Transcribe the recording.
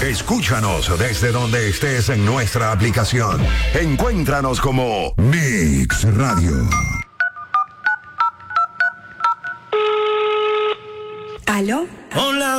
Escúchanos desde donde estés en nuestra aplicación. Encuéntranos como Mix Radio. ¿Aló? Hola.